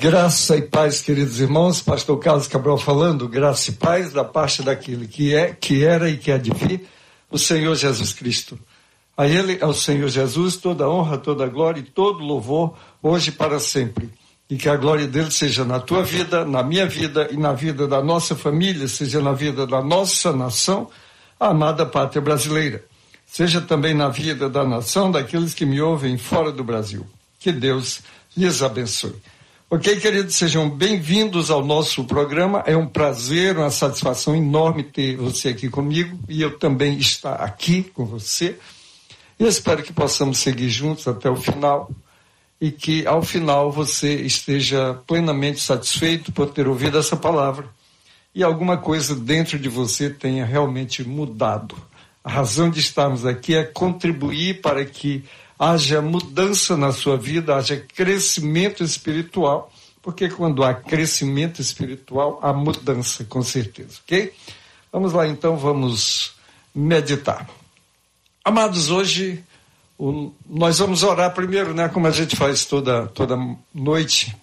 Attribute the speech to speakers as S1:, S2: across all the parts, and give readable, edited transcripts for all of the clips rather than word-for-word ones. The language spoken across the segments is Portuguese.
S1: Graça e paz, queridos irmãos. Pastor Carlos Cabral falando. Graça e paz da parte daquele que é, que era e que há de vir, o Senhor Jesus Cristo. A Ele, ao Senhor Jesus, toda honra, toda glória e todo louvor, hoje e para sempre. E que a glória dele seja na tua vida, na minha vida e na vida da nossa família, seja na vida da nossa nação, a amada pátria brasileira. Seja também na vida da nação daqueles que me ouvem fora do Brasil. Que Deus lhes abençoe. Ok, queridos, sejam bem-vindos ao nosso programa. É um prazer, uma satisfação enorme ter você aqui comigo e eu também estar aqui com você. E eu espero que possamos seguir juntos até o final e que, ao final, você esteja plenamente satisfeito por ter ouvido essa palavra e alguma coisa dentro de você tenha realmente mudado. A razão de estarmos aqui é contribuir para que haja mudança na sua vida, haja crescimento espiritual, porque quando há crescimento espiritual, há mudança, com certeza, ok? Vamos lá, então, vamos meditar. Amados, hoje nós vamos orar primeiro, né? Como a gente faz toda noite.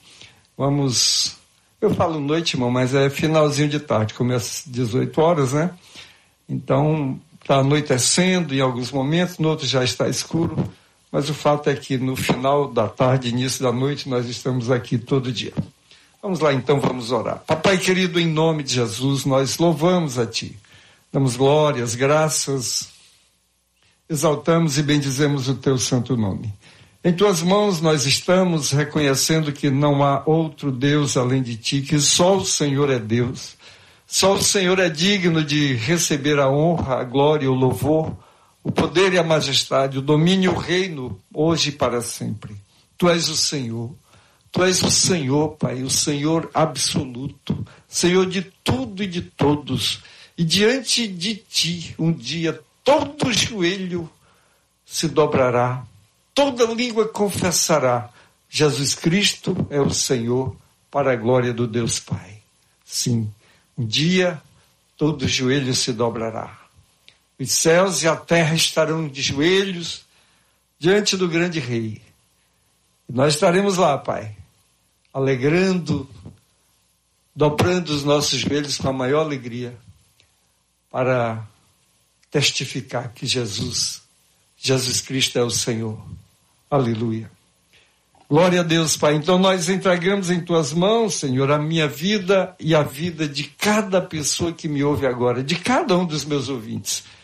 S1: Eu falo noite, irmão, mas é finalzinho de tarde, começa às 18 horas, né? Então, está anoitecendo em alguns momentos, no outro já está escuro, mas o fato é que no final da tarde, início da noite, nós estamos aqui todo dia. Vamos lá, então, vamos orar. Papai querido, em nome de Jesus, nós louvamos a Ti, damos glórias, graças, exaltamos e bendizemos o Teu santo nome. Em Tuas mãos nós estamos reconhecendo que não há outro Deus além de Ti, que só o Senhor é Deus. Só o Senhor é digno de receber a honra, a glória, o louvor, o poder e a majestade, o domínio e o reino, hoje e para sempre. Tu és o Senhor. Tu és o Senhor, Pai, o Senhor absoluto, Senhor de tudo e de todos. E diante de Ti, um dia, todo joelho se dobrará, toda língua confessará, Jesus Cristo é o Senhor, para a glória do Deus Pai. Sim, um dia todo joelho se dobrará. Os céus e a terra estarão de joelhos diante do grande Rei. E nós estaremos lá, Pai, alegrando, dobrando os nossos joelhos com a maior alegria, para testificar que Jesus Cristo é o Senhor. Aleluia. Glória a Deus, Pai. Então nós entregamos em Tuas mãos, Senhor, a minha vida e a vida de cada pessoa que me ouve agora, de cada um dos meus ouvintes.